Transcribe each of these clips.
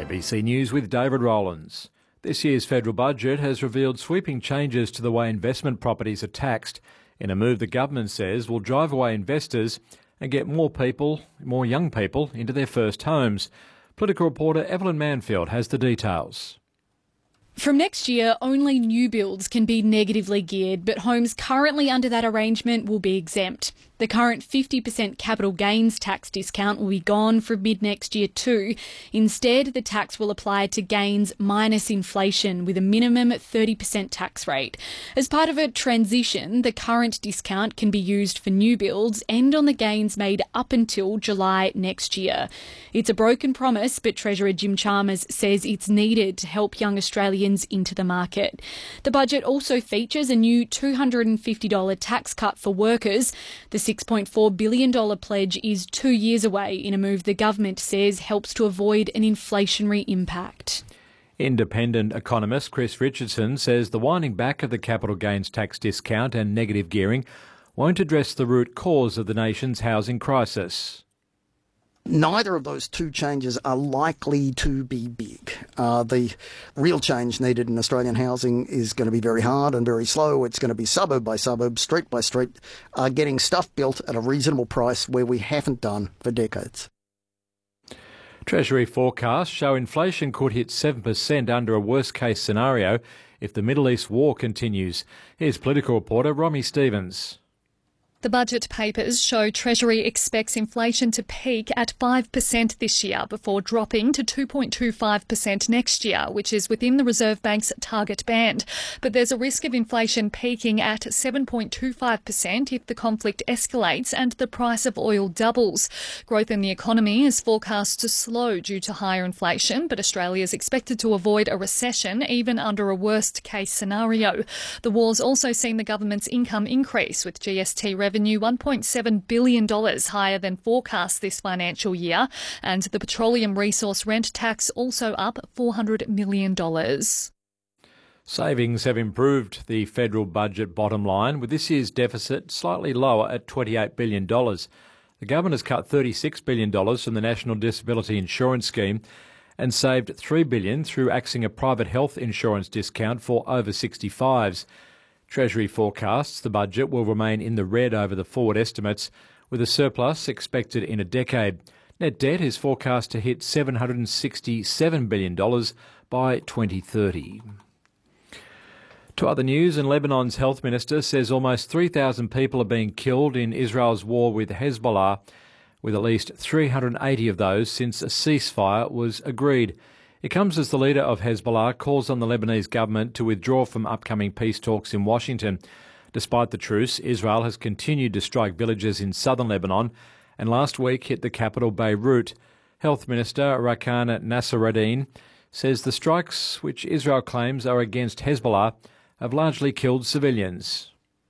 ABC News with David Rowlands. This year's federal budget has revealed sweeping changes to the way investment properties are taxed, in a move the government says will drive away investors and get more young people into their first homes. Political reporter Evelyn Manfield has the details. From next year, only new builds can be negatively geared, but homes currently under that arrangement will be exempt. The current 50% capital gains tax discount will be gone from mid-next year too. Instead, the tax will apply to gains minus inflation with a minimum 30% tax rate. As part of a transition, the current discount can be used for new builds and on the gains made up until July next year. It's a broken promise, but Treasurer Jim Chalmers says it's needed to help young Australians into the market. The budget also features a new $250 tax cut for workers. The $6.4 billion pledge is 2 years away in a move the government says helps to avoid an inflationary impact. Independent economist Chris Richardson says the winding back of the capital gains tax discount and negative gearing won't address the root cause of the nation's housing crisis. Neither of those two changes are likely to be big. The real change needed in Australian housing is going to be very hard and very slow. It's going to be suburb by suburb, street by street, getting stuff built at a reasonable price where we haven't done for decades. Treasury forecasts show inflation could hit 7% under a worst-case scenario if the Middle East war continues. Here's political reporter Romy Stevens. The budget papers show Treasury expects inflation to peak at 5% this year before dropping to 2.25% next year, which is within the Reserve Bank's target band. But there's a risk of inflation peaking at 7.25% if the conflict escalates and the price of oil doubles. Growth in the economy is forecast to slow due to higher inflation, but Australia is expected to avoid a recession even under a worst-case scenario. The war's also seen the government's income increase, with GST revenue $1.7 billion higher than forecast this financial year, and the petroleum resource rent tax also up $400 million. Savings have improved the federal budget bottom line, with this year's deficit slightly lower at $28 billion. The government has cut $36 billion from the National Disability Insurance Scheme and saved $3 billion through axing a private health insurance discount for over 65s. Treasury forecasts the budget will remain in the red over the forward estimates, with a surplus expected in a decade. Net debt is forecast to hit $767 billion by 2030. To other news, and Lebanon's health minister says almost 3,000 people are being killed in Israel's war with Hezbollah, with at least 380 of those since a ceasefire was agreed. It comes as the leader of Hezbollah calls on the Lebanese government to withdraw from upcoming peace talks in Washington. Despite the truce, Israel has continued to strike villages in southern Lebanon and last week hit the capital Beirut. Health Minister Rakan Nassereddin says the strikes, which Israel claims are against Hezbollah, have largely killed civilians.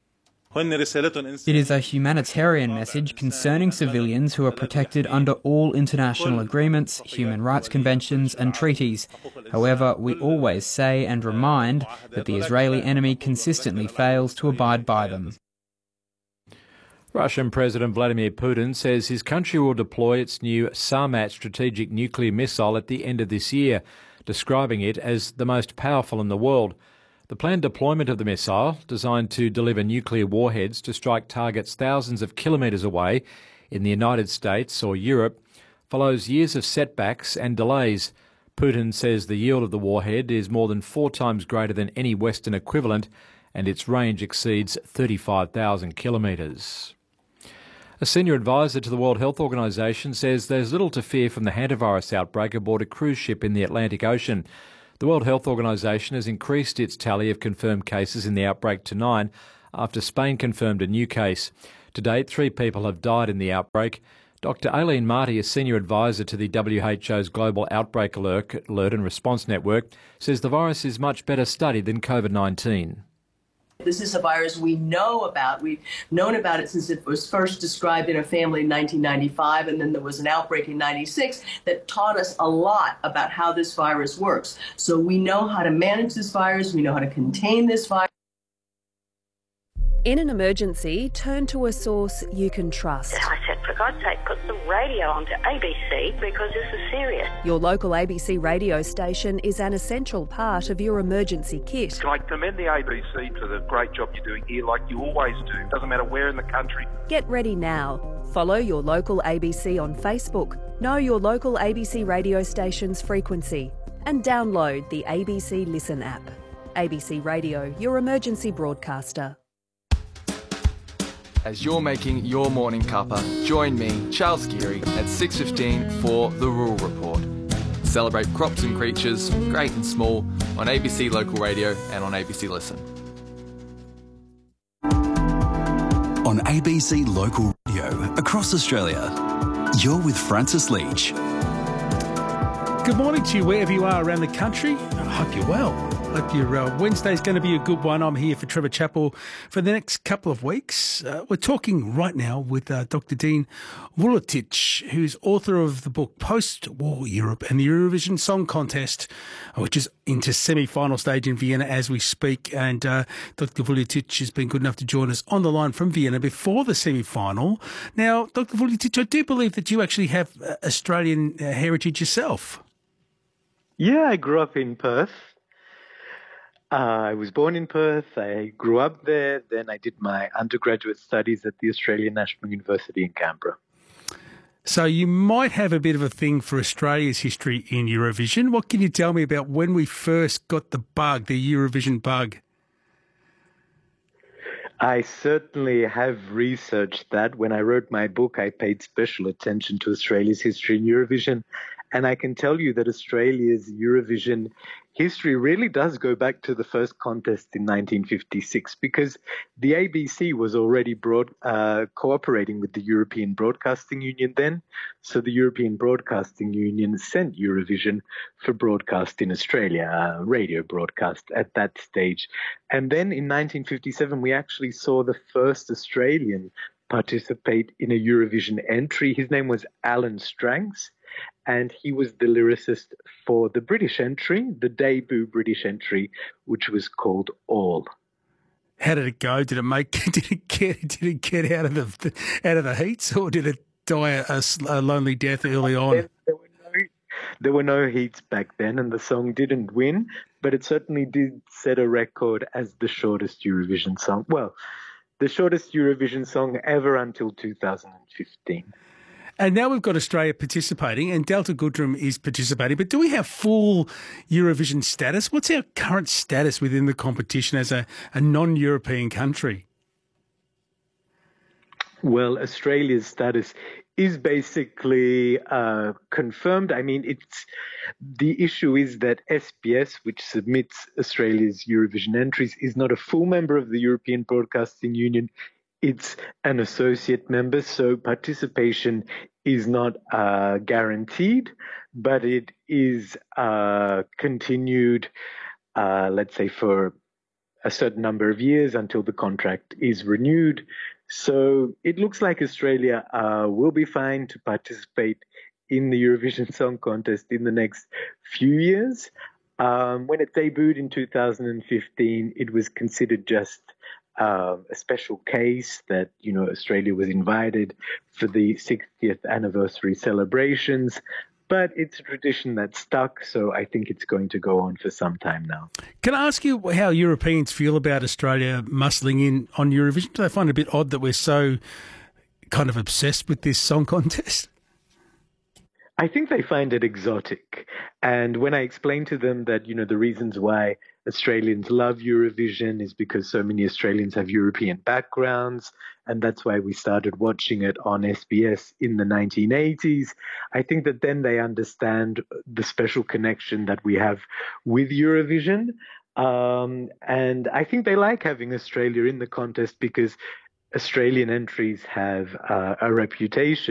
It is a humanitarian message concerning civilians who are protected under all international agreements, human rights conventions and treaties. However, we always say and remind that the Israeli enemy consistently fails to abide by them. Russian President Vladimir Putin says his country will deploy its new Sarmat strategic nuclear missile at the end of this year, describing it as the most powerful in the world. The planned deployment of the missile, designed to deliver nuclear warheads to strike targets thousands of kilometres away in the United States or Europe, follows years of setbacks and delays. Putin says the yield of the warhead is more than 4 times greater than any Western equivalent, and its range exceeds 35,000 kilometres. A senior advisor to the World Health Organization says there's little to fear from the hantavirus outbreak aboard a cruise ship in the Atlantic Ocean. The World Health Organization has increased its tally of confirmed cases in the outbreak to 9 after Spain confirmed a new case. To date, 3 people have died in the outbreak. Dr. Aileen Marty, a senior advisor to the WHO's Global Outbreak Alert and Response Network, says the virus is much better studied than COVID-19. This is a virus we know about. We've known about it since it was first described in a family in 1995, and then there was an outbreak in 96 that taught us a lot about how this virus works. So we know how to manage this virus. We know how to contain this virus. In an emergency, turn to a source you can trust. I said, for God's sake, put the radio onto ABC because this is serious. Your local ABC radio station is an essential part of your emergency kit. I commend the ABC for the great job you're doing here, like you always do. Doesn't matter where in the country. Get ready now. Follow your local ABC on Facebook. Know your local ABC radio station's frequency. And download the ABC Listen app. ABC Radio, your emergency broadcaster. As you're making your morning cuppa, join me, Charles Geary, at 6:15 for The Rural Report. Celebrate crops and creatures, great and small, on ABC Local Radio and on ABC Listen. On ABC Local Radio across Australia, you're with Francis Leach. Good morning to you wherever you are around the country. I hope you're well. Hope your Wednesday's going to be a good one. I'm here for Trevor Chappell for the next couple of weeks. We're talking right now with Dr. Dean Vuletic, who's author of the book Post-War Europe and the Eurovision Song Contest, which is into semi-final stage in Vienna as we speak. And Dr. Vuletic has been good enough to join us on the line from Vienna before the semi-final. Now, Dr. Vuletic, I do believe that you actually have Australian heritage yourself. Yeah, I grew up in Perth. I was born in Perth. I grew up there. Then I did my undergraduate studies at the Australian National University in Canberra. So you might have a bit of a thing for Australia's history in Eurovision. What can you tell me about when we first got the bug, the Eurovision bug? I certainly have researched that. When I wrote my book, I paid special attention to Australia's history in Eurovision. And I can tell you that Australia's Eurovision history really does go back to the first contest in 1956, because the ABC was already cooperating with the European Broadcasting Union then. So the European Broadcasting Union sent Eurovision for broadcast in Australia, radio broadcast at that stage. And then in 1957, we actually saw the first Australian participate in a Eurovision entry. His name was Alan Stranks. And he was the lyricist for the British entry, the debut British entry, which was called All. How did it go? Did it get out of the heats, or did it die a lonely death early on? There were no heats back then, and the song didn't win, but it certainly did set a record as the shortest Eurovision song. Well, the shortest Eurovision song ever until 2015. And now we've got Australia participating, and Delta Goodrem is participating. But do we have full Eurovision status? What's our current status within the competition as a non-European country? Well, Australia's status is basically confirmed. I mean, the issue is that SBS, which submits Australia's Eurovision entries, is not a full member of the European Broadcasting Union. It's an associate member, so participation is not guaranteed, but it is continued, let's say, for a certain number of years until the contract is renewed. So it looks like Australia will be fine to participate in the Eurovision Song Contest in the next few years. When it debuted in 2015, it was considered just a special case that, Australia was invited for the 60th anniversary celebrations. But it's a tradition that stuck, so I think it's going to go on for some time now. Can I ask you how Europeans feel about Australia muscling in on Eurovision? Do they find it a bit odd that we're so kind of obsessed with this song contest? I think they find it exotic. And when I explain to them that, the reasons why Australians love Eurovision is because so many Australians have European backgrounds, and that's why we started watching it on SBS in the 1980s. I think that then they understand the special connection that we have with Eurovision. And I think they like having Australia in the contest because Australian entries have a reputation